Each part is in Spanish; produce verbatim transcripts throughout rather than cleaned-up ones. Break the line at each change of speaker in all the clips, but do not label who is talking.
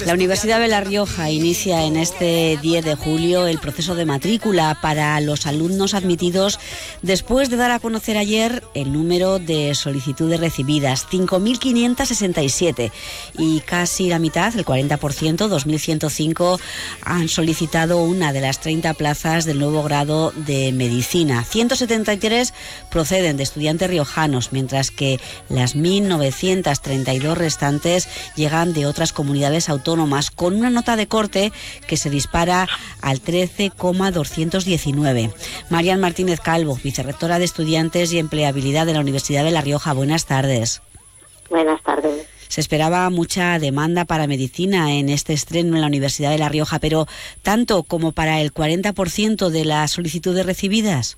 La Universidad de La Rioja inicia en este diez de julio el proceso de matrícula para los alumnos admitidos después de dar a conocer ayer el número de solicitudes recibidas, cinco mil quinientas sesenta y siete, y casi la mitad, el cuarenta por ciento, dos mil ciento cinco, han solicitado una de las treinta plazas del nuevo grado de Medicina. ciento setenta y tres proceden de estudiantes riojanos, mientras que las mil novecientas treinta y dos restantes llegan de otras comunidades autónomas, con una nota de corte que se dispara al trece coma doscientos diecinueve. Marian Martínez Calvo, vicerrectora de Estudiantes y Empleabilidad de la Universidad de La Rioja. Buenas tardes.
Buenas tardes.
Se esperaba mucha demanda para medicina en este estreno en la Universidad de La Rioja, pero ¿tanto como para el cuarenta por ciento de las solicitudes recibidas?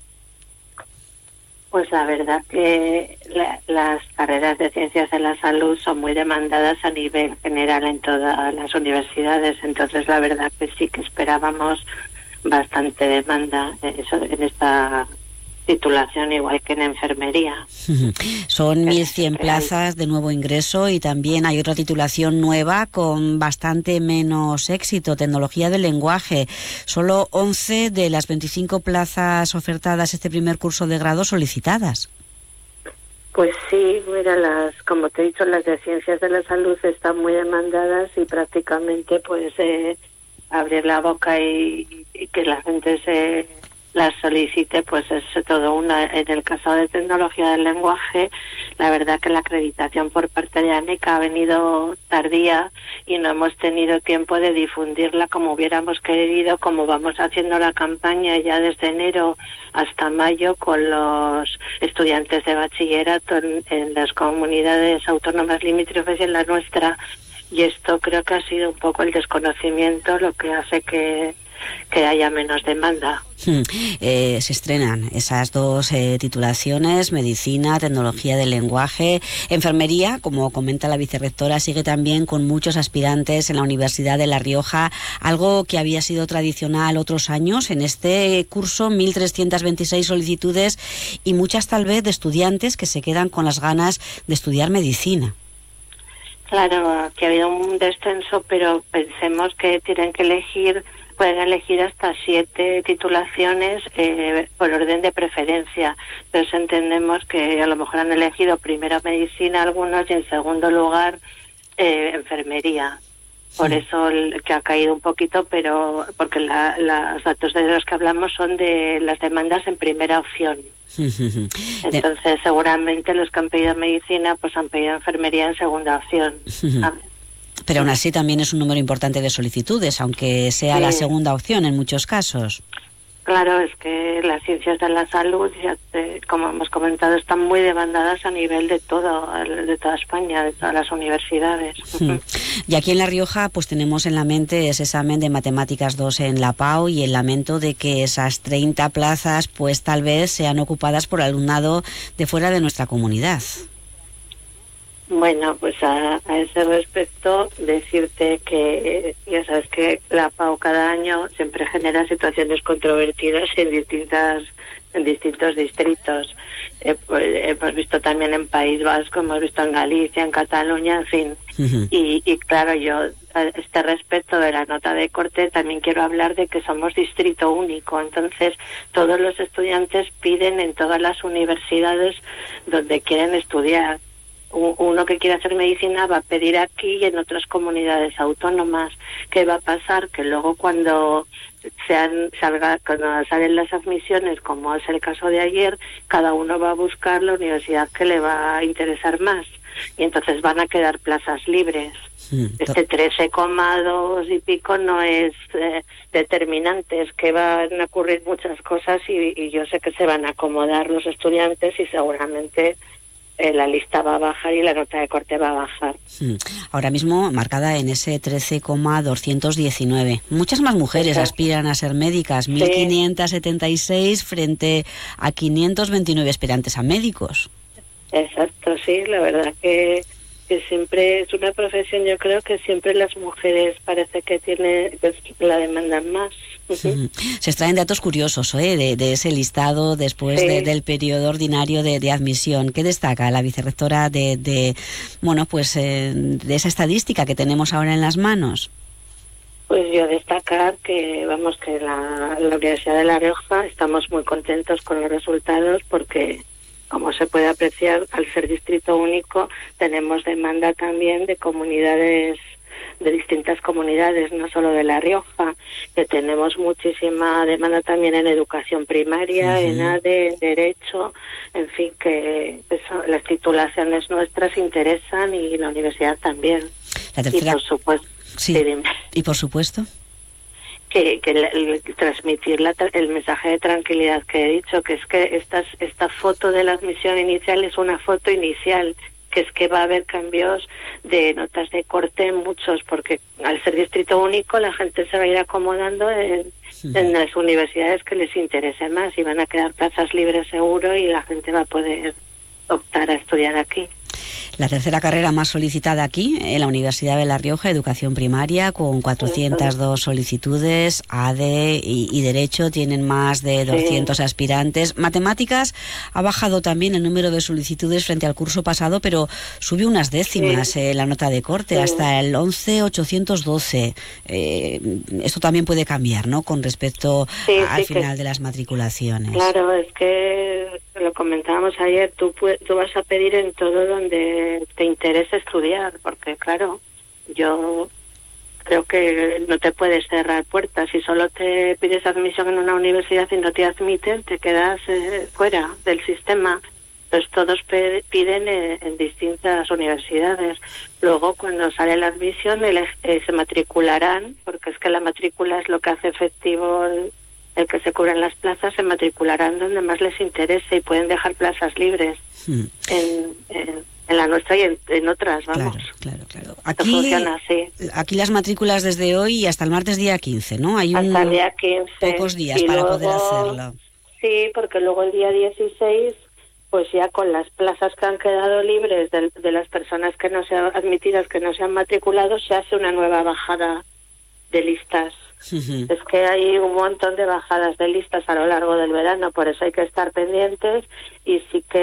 Pues la verdad que la, las carreras de ciencias de la salud son muy demandadas a nivel general en todas las universidades, entonces la verdad que sí que esperábamos bastante demanda eso, en esta titulación, igual que en enfermería.
Son mil cien plazas de nuevo ingreso y también hay otra titulación nueva con bastante menos éxito, tecnología del lenguaje. Solo once de las veinticinco plazas ofertadas este primer curso de grado solicitadas.
Pues sí, mira, las, como te he dicho, las de ciencias de la salud están muy demandadas y prácticamente pues eh, abrir la boca y, y que la gente se las solicite, pues es todo una. En el caso de tecnología del lenguaje, la verdad que la acreditación por parte de ANECA ha venido tardía y no hemos tenido tiempo de difundirla como hubiéramos querido, como vamos haciendo la campaña ya desde enero hasta mayo con los estudiantes de bachillerato en, en las comunidades autónomas limítrofes y en la nuestra, y esto creo que ha sido un poco el desconocimiento lo que hace que que haya menos demanda.
Hmm. Eh, se estrenan esas dos eh, titulaciones, medicina, tecnología del lenguaje. Enfermería, como comenta la vicerrectora, sigue también con muchos aspirantes en la Universidad de La Rioja, algo que había sido tradicional otros años. En este curso, mil trescientas veintiséis solicitudes y muchas tal vez de estudiantes que se quedan con las ganas de estudiar medicina.
Claro, que ha habido un descenso, pero pensemos que tienen que elegir pueden elegir hasta siete titulaciones eh, por orden de preferencia. Entonces entendemos que a lo mejor han elegido primero medicina algunos y en segundo lugar eh, enfermería. Por sí. Eso el, que ha caído un poquito, pero porque la, los datos de los que hablamos son de las demandas en primera opción. Entonces seguramente los que han pedido medicina pues han pedido enfermería en segunda opción.
Pero aún así también es un número importante de solicitudes, aunque sea sí. la segunda opción en muchos casos.
Claro, es que las ciencias de la salud, ya te, como hemos comentado, están muy demandadas a nivel de todo, de toda España, de todas las universidades.
Hmm. Y aquí en La Rioja pues tenemos en la mente ese examen de Matemáticas dos en la PAU y el lamento de que esas treinta plazas pues tal vez sean ocupadas por alumnado de fuera de nuestra comunidad.
Bueno, pues a, a ese respecto decirte que ya sabes que la PAU cada año siempre genera situaciones controvertidas en distintas en distintos distritos. Eh, pues, hemos visto también en País Vasco, hemos visto en Galicia, en Cataluña, en fin. Uh-huh. Y, y claro, yo a este respecto de la nota de corte también quiero hablar de que somos distrito único. Entonces, todos los estudiantes piden en todas las universidades donde quieren estudiar. Uno que quiere hacer medicina va a pedir aquí y en otras comunidades autónomas. ¿Qué va a pasar? Que luego cuando sean, salga, cuando salen las admisiones, como es el caso de ayer, cada uno va a buscar la universidad que le va a interesar más. Y entonces van a quedar plazas libres. Mm, este trece coma dos y pico no es eh, determinante, es que van a ocurrir muchas cosas y, y yo sé que se van a acomodar los estudiantes y seguramente Eh, la lista va a bajar y la nota de corte va a bajar.
Sí. Ahora mismo marcada en ese trece coma doscientos diecinueve. Muchas más mujeres Exacto. aspiran a ser médicas, sí. mil quinientas setenta y seis frente a quinientos veintinueve aspirantes a médicos.
Exacto, sí, la verdad que que siempre es una profesión, yo creo que siempre las mujeres parece que tiene, pues, la demandan más.
Uh-huh. Se extraen datos curiosos ¿eh? de, de ese listado después sí. de, del periodo ordinario de, de admisión. ¿Qué destaca la vicerrectora de, de bueno, pues eh, de esa estadística que tenemos ahora en las manos?
Pues yo destacar que, vamos, que la, la Universidad de La Rioja estamos muy contentos con los resultados porque, como se puede apreciar, al ser distrito único, tenemos demanda también de comunidades, de distintas comunidades, no solo de La Rioja, que tenemos muchísima demanda también en educación primaria, uh-huh. en A D E, en Derecho, en fin, que eso, las titulaciones nuestras interesan y la universidad también.
La tercera...
Y por supuesto,
sí.
Sí,
y por supuesto...
que, que el, el, transmitir la, el mensaje de tranquilidad que he dicho, que es que esta, esta foto de la admisión inicial es una foto inicial, que es que va a haber cambios de notas de corte en muchos, porque al ser distrito único la gente se va a ir acomodando en, sí. en las universidades que les interese más y van a quedar plazas libres seguro y la gente va a poder optar a estudiar aquí.
La tercera carrera más solicitada aquí, en la Universidad de La Rioja, Educación Primaria, con cuatrocientas dos solicitudes, A D E y, y Derecho tienen más de doscientos sí. aspirantes. Matemáticas ha bajado también el número de solicitudes frente al curso pasado, pero subió unas décimas sí. eh, la nota de corte, sí. hasta el once mil ochocientos doce. Eh, esto también puede cambiar, ¿no?, con respecto
sí,
a, al
sí,
final
que,
de las matriculaciones.
Claro, es que lo comentábamos ayer, tú, tú vas a pedir en todo donde te interesa estudiar, porque claro, yo creo que no te puedes cerrar puertas. Si solo te pides admisión en una universidad y no te admiten, te quedas eh, fuera del sistema. Entonces todos pe- piden eh, en distintas universidades. Luego, cuando sale la admisión, el, eh, se matricularán, porque es que la matrícula es lo que hace efectivo el, el que se cubran las plazas, se matricularán donde más les interese y pueden dejar plazas libres hmm. en, en en la nuestra y en, en otras, vamos.
Claro, claro, claro.
Aquí, funciona así.
Aquí las matrículas desde hoy y hasta el martes día quince, ¿no? Hay un,
hasta el día quince.
Pocos días para
luego,
poder hacerlo.
Sí, porque luego el día dieciséis, pues ya con las plazas que han quedado libres de, de las personas que no se han admitidas, que no se han matriculado, se hace una nueva bajada de listas. Uh-huh. Es que hay un montón de bajadas de listas a lo largo del verano, por eso hay que estar pendientes y sí que